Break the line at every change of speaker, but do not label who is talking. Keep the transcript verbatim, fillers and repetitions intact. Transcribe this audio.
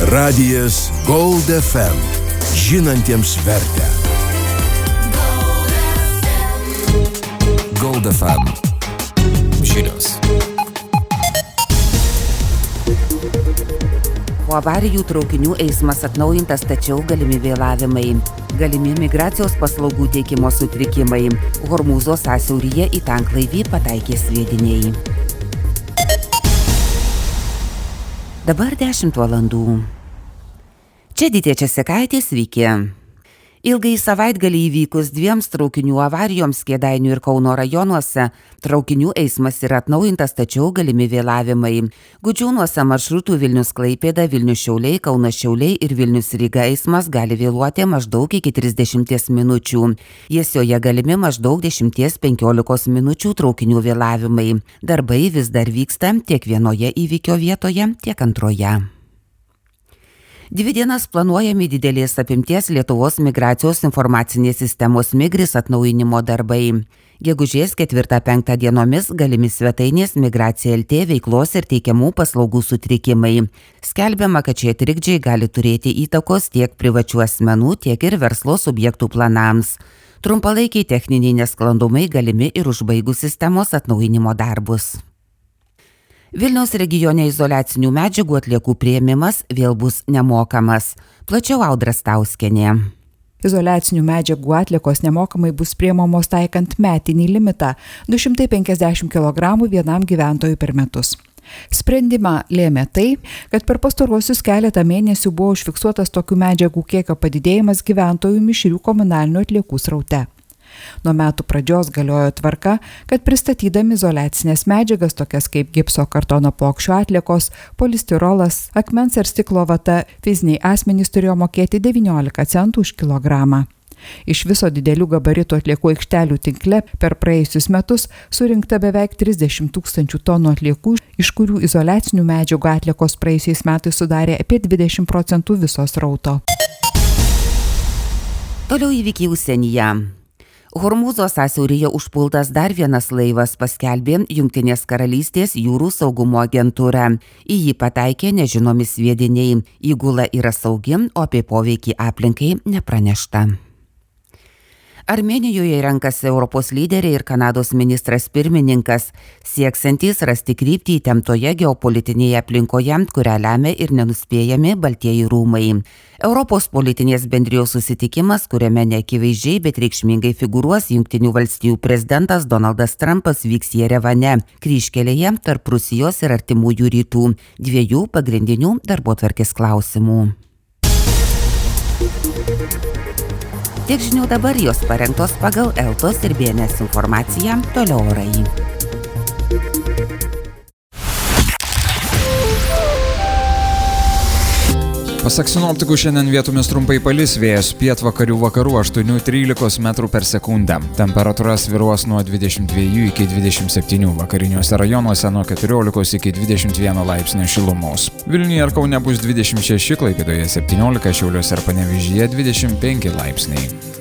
Radijas Gold F M. Žinantiems vertę. Gold F M. Žinios.
Po avarijų traukinių eismas atnaujintas, tačiau galimi vėlavimai. Galimi migracijos paslaugų teikimo sutrikimai. Hormūzo sąsiauryje į tanklaivį pataikė sviediniai. Dabar dešimt valandų. Čia Dytė Česikaitė, sveiki. Ilgai savaitgalį įvykus dviems traukinių avarijoms Kėdainių ir Kauno rajonuose, traukinių eismas yra atnaujintas, tačiau galimi vėlavimai. Gudžiūnuose maršrutų Vilnius-Klaipėda, Vilnius-Šiauliai, Kaunas-Šiauliai ir Vilnius-Ryga eismas gali vėluoti maždaug iki trisdešimties minučių. Jiesioje galimi maždaug dešimties penkiolikos minučių traukinių vėlavimai. Darbai vis dar vyksta tiek vienoje įvykio vietoje, tiek antroje. Dvi dienas planuojami didelės apimties Lietuvos migracijos informacinės sistemos Migris atnaujinimo darbai. Gegužės ketvirtą penktą dienomis galimi svetainės Migracija L T veiklos ir teikiamų paslaugų sutrikimai. Skelbiama, kad šie trikdžiai gali turėti įtakos tiek privačių asmenų, tiek ir verslo subjektų planams. Trumpalaikiai techniniai nesklandumai galimi ir užbaigus sistemos atnaujinimo darbus. Vilniaus regione izoliacinių medžiagų atliekų priėmimas vėl bus nemokamas. Plačiau Audra Stauskienė.
Izoliacinių medžiagų atliekos nemokamai bus priimamos taikant metinį limitą – du šimtai penkiasdešimt kilogramų vienam gyventojui per metus. Sprendimą lėmė tai, kad per pastaruosius keletą mėnesių buvo užfiksuotas tokių medžiagų kiekio padidėjimas gyventojų mišrių komunalinių atliekų sraute. Nuo metų pradžios galiojo tvarka, kad pristatydami izoliacinės medžiagas, tokias kaip gipso kartono plokščių atliekos, polistirolas, akmens ir stiklo vata, fiziniai asmenys turėjo mokėti devyniolika centų už kilogramą. Iš viso didelių gabaritų atliekų aikštelių tinkle per praėjusius metus surinkta beveik trisdešimt tūkstančių tonų atliekų, iš kurių izoliacinių medžiagų atliekos praėjusiais metais sudarė apie dvidešimt procentų viso srauto.
Toliau įvykiai užsienyje. Hormūzo sąsiauryje užpultas dar vienas laivas, paskelbė Jungtinės karalystės jūrų saugumo agentūra. Į jį pataikė nežinomi sviediniai. Įgula yra saugi, o apie poveikį aplinkai nepranešta. Armėnijoje renkasi Europos lyderiai ir Kanados ministras pirmininkas, sieksiantys rasti kryptį įtemptoje geopolitinėje aplinkoje, kurią lemia ir nenuspėjami Baltieji rūmai. Europos politinės bendrijos susitikimas, kuriame neakivaizdžiai, bet reikšmingai figūruos Jungtinių valstijų prezidentas Donaldas Trumpas, vyks Jerevane, kryžkelėje tarp Rusijos ir artimųjų rytų, dviejų pagrindinių darbotvarkės klausimų. Tiek žinių dabar, jos parengtos pagal Eltos ir B N S informaciją, toliau orai.
Pasak sinoptikų, šiandien vietomis trumpai palis, vėjas pietvakarių vakarų aštuoni trylikos metrų per sekundę. Temperatūra svyruos nuo dvidešimt dviejų iki dvidešimt septynių, vakariniuose rajonuose nuo keturiolikos iki dvidešimt vieno laipsnio šilumos. Vilniuje ir Kaune bus dvidešimt šeši, Klaipėdoje septyniolika, Šiauliuose ir Panevėžyje dvidešimt penki laipsniai.